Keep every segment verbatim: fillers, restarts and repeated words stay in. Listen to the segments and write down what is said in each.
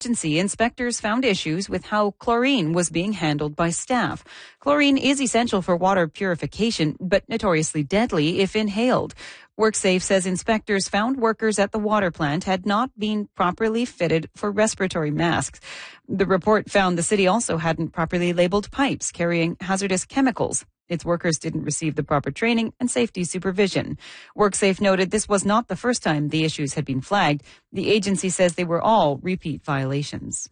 agency, inspectors found issues with how chlorine was being handled by staff. Chlorine is essential for water purification, but notoriously deadly if inhaled. WorkSafe says inspectors found workers at the water plant had not been properly fitted for respiratory masks. The report found the city also hadn't properly labeled pipes carrying hazardous chemicals. Its workers didn't receive the proper training and safety supervision. WorkSafe noted this was not the first time the issues had been flagged. The agency says they were all repeat violations.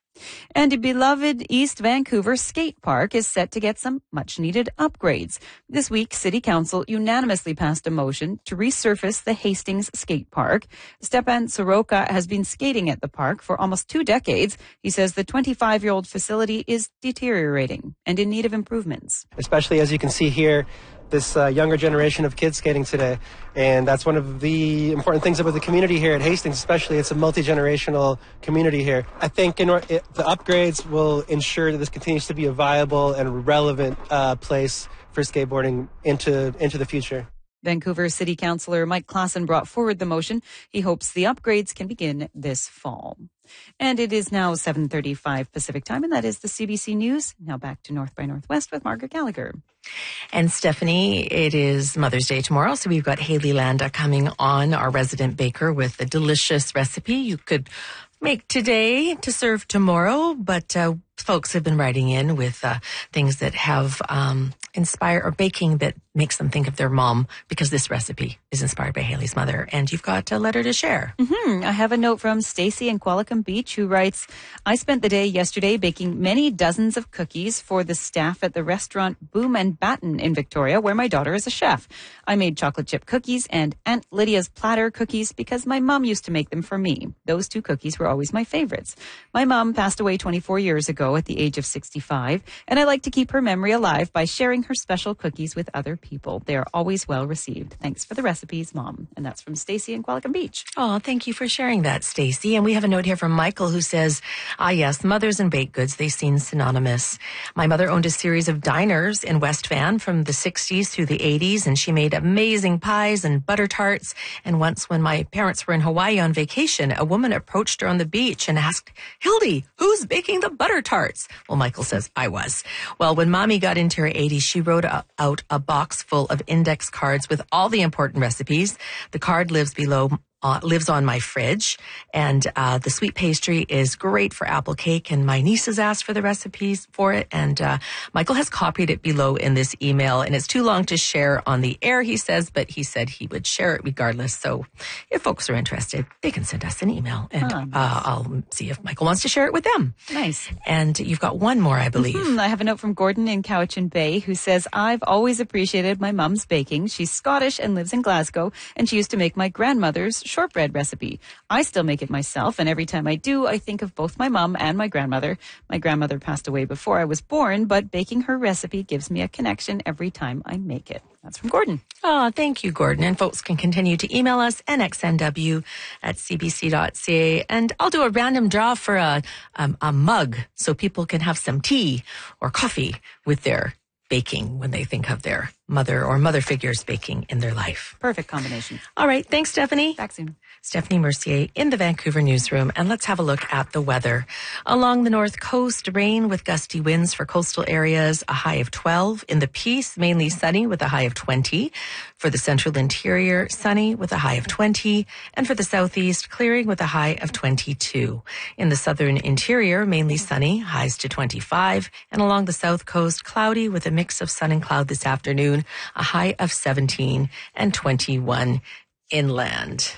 And a beloved East Vancouver skate park is set to get some much-needed upgrades. This week, City Council unanimously passed a motion to resurface the Hastings Skate Park. Stepan Soroka has been skating at the park for almost two decades. He says the twenty-five-year-old facility is deteriorating and in need of improvements. Especially as you can see here, this uh, younger generation of kids skating today. And that's one of the important things about the community here at Hastings, especially. It's a multi-generational community here. I think in or- it, the upgrades will ensure that this continues to be a viable and relevant uh, place for skateboarding into into the future. Vancouver City Councillor Mike Klassen brought forward the motion. He hopes the upgrades can begin this fall. And it is now seven thirty-five Pacific time, and that is the C B C News. Now back to North by Northwest with Margaret Gallagher. And Stephanie, it is Mother's Day tomorrow, so we've got Haley Landa coming on, our resident baker, with a delicious recipe you could make today to serve tomorrow. But uh, folks have been writing in with uh, things that have um, inspired, or baking that makes them think of their mom, because this recipe is inspired by Haley's mother. And you've got a letter to share. Mm-hmm. I have a note from Stacy in Qualicum Beach, who writes, I spent the day yesterday baking many dozens of cookies for the staff at the restaurant Boom and Batten in Victoria, where my daughter is a chef. I made chocolate chip cookies and Aunt Lydia's platter cookies because my mom used to make them for me. Those two cookies were always my favorites. My mom passed away twenty-four years ago at the age of sixty-five, and I like to keep her memory alive by sharing her special cookies with other people. They are always well received. Thanks for the recipes, Mom. And that's from Stacy in Qualicum Beach. Oh, thank you for sharing that, Stacy. And we have a note here from Michael who says, ah, yes, mothers and baked goods, they seem synonymous. My mother owned a series of diners in West Van from the sixties through the eighties, and she made amazing pies and butter tarts. And once when my parents were in Hawaii on vacation, a woman approached her on the beach and asked, Hildy, who's baking the butter tarts? Well, Michael says, I was. Well, when Mommy got into her eighties, she wrote out a box full of index cards with all the important recipes. The card lives below Uh, lives on my fridge, and uh, the sweet pastry is great for apple cake, and my nieces asked for the recipes for it, and uh, Michael has copied it below in this email, and it's too long to share on the air, he says, but he said he would share it regardless. So if folks are interested, they can send us an email, and oh, nice. uh, I'll see if Michael wants to share it with them. Nice. And you've got one more, I believe. Mm-hmm. I have a note from Gordon in Cowichan Bay, who says, I've always appreciated my mom's baking. She's Scottish and lives in Glasgow, and she used to make my grandmother's shortbread recipe. I still make it myself, and every time I do, I think of both my mom and my grandmother. My grandmother passed away before I was born, but baking her recipe gives me a connection every time I make it. That's from Gordon. Oh, thank you, Gordon. And folks can continue to email us, n x n w at c b c dot c a. And I'll do a random draw for a, um, a mug so people can have some tea or coffee with their baking when they think of their mother or mother figures baking in their life. Perfect combination. All right. Thanks, Stephanie. Back soon. Stephanie Mercier in the Vancouver newsroom. And let's have a look at the weather. Along the north coast, rain with gusty winds for coastal areas, a high of twelve. In the Peace, mainly sunny with a high of twenty. For the central interior, sunny with a high of twenty. And for the southeast, clearing with a high of twenty-two. In the southern interior, mainly sunny, highs to twenty-five. And along the south coast, cloudy with a mix of sun and cloud this afternoon, a high of seventeen and twenty-one inland.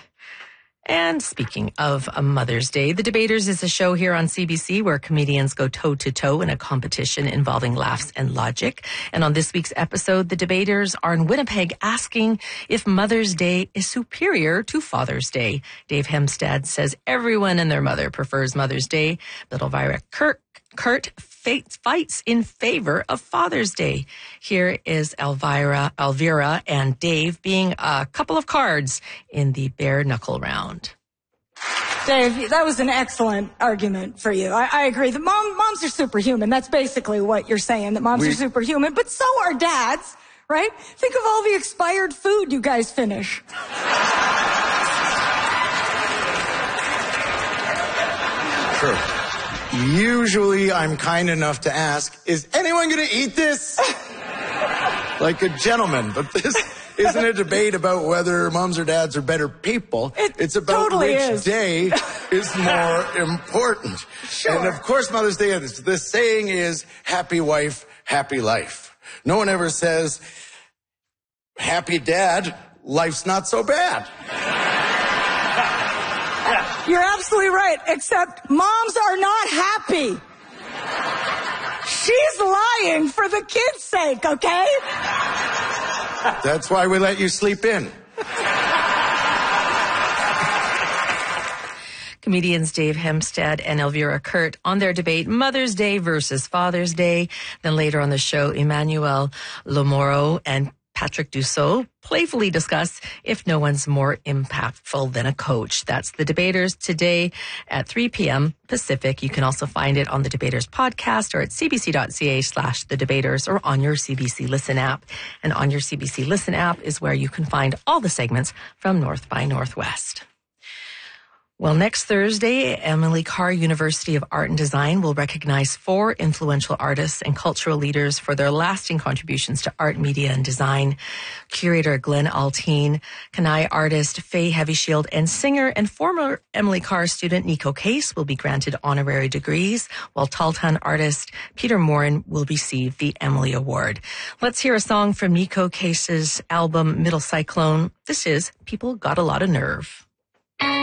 And speaking of a Mother's Day, The Debaters is a show here on C B C where comedians go toe-to-toe in a competition involving laughs and logic. And on this week's episode, the debaters are in Winnipeg asking if Mother's Day is superior to Father's Day. Dave Hemstad says everyone and their mother prefers Mother's Day, but Elvira Kirk Kurt fights in favor of Father's Day. Here is Elvira, Elvira and Dave being a couple of cards in the bare knuckle round. Dave, that was an excellent argument for you. I, I agree. The mom, moms are superhuman. That's basically what you're saying, that moms we, are superhuman. But so are dads, right? Think of all the expired food you guys finish. True. Usually I'm kind enough to ask, is anyone going to eat this? Like a gentleman. But this isn't a debate about whether moms or dads are better people. It it's about totally which is. day is more important. Sure. And of course Mother's Day is, the saying is, happy wife, happy life. No one ever says, happy dad, life's not so bad. You're absolutely right, except moms are not happy. She's lying for the kids' sake, okay? That's why we let you sleep in. Comedians Dave Hempstead and Elvira Kurt on their debate Mother's Day versus Father's Day. Then later on the show, Emmanuel Lomoro and Patrick Dussault playfully discuss if no one's more impactful than a coach. That's The Debaters today at three p.m. Pacific. You can also find it on the Debaters podcast or at cbc.ca slash The Debaters or on your C B C Listen app. And on your C B C Listen app is where you can find all the segments from North by Northwest. Well, next Thursday, Emily Carr University of Art and Design will recognize four influential artists and cultural leaders for their lasting contributions to art, media, and design. Curator Glenn Alteen, Kanai artist Faye Heavyshield, and singer and former Emily Carr student Nico Case will be granted honorary degrees, while Tahltan artist Peter Morin will receive the Emily Award. Let's hear a song from Nico Case's album Middle Cyclone. This is People Got a Lot of Nerve.